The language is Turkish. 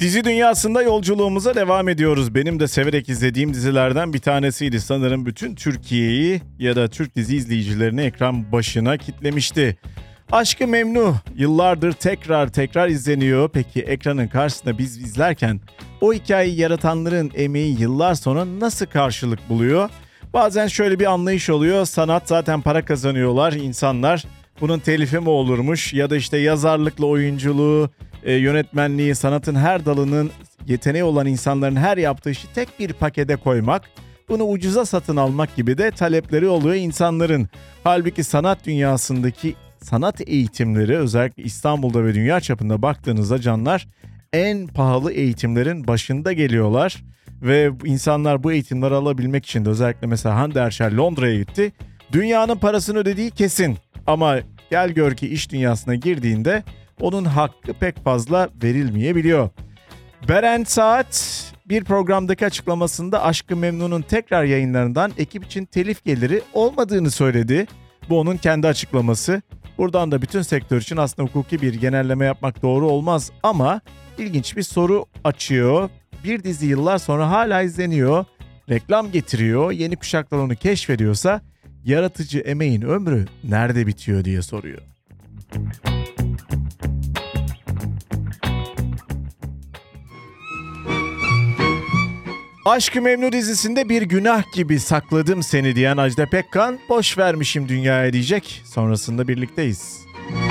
Dizi dünyasında yolculuğumuza devam ediyoruz. Benim de severek izlediğim dizilerden bir tanesiydi. Sanırım bütün Türkiye'yi ya da Türk dizi izleyicilerini ekran başına kitlemişti. Aşk-ı Memnu yıllardır tekrar izleniyor. Peki ekranın karşısında biz izlerken o hikayeyi yaratanların emeği yıllar sonra nasıl karşılık buluyor? Bazen şöyle bir anlayış oluyor. Sanat zaten para kazanıyorlar insanlar. Bunun telifi mi olurmuş ya da işte yazarlıkla oyunculuğu, yönetmenliği, sanatın her dalının yeteneği olan insanların her yaptığı işi tek bir pakete koymak, bunu ucuza satın almak gibi de talepleri oluyor insanların. Halbuki sanat dünyasındaki sanat eğitimleri özellikle İstanbul'da ve dünya çapında baktığınızda canlar en pahalı eğitimlerin başında geliyorlar. Ve insanlar bu eğitimleri alabilmek için de özellikle mesela Hande Erçel Londra'ya gitti. Dünyanın parasını ödediği kesin ama gel gör ki iş dünyasına girdiğinde onun hakkı pek fazla verilmeyebiliyor. Beren Saat bir programdaki açıklamasında Aşk-ı Memnu'nun tekrar yayınlarından ekip için telif geliri olmadığını söyledi. Bu onun kendi açıklaması. Buradan da bütün sektör için aslında hukuki bir genelleme yapmak doğru olmaz ama ilginç bir soru açıyor. Bir dizi yıllar sonra hala izleniyor, reklam getiriyor, yeni kuşaklar onu keşfediyorsa yaratıcı emeğin ömrü nerede bitiyor diye soruyor. Aşk-ı Memnu dizisinde bir günah gibi sakladım seni diyen Ajda Pekkan, boş vermişim dünyaya diyecek. Sonrasında birlikteyiz.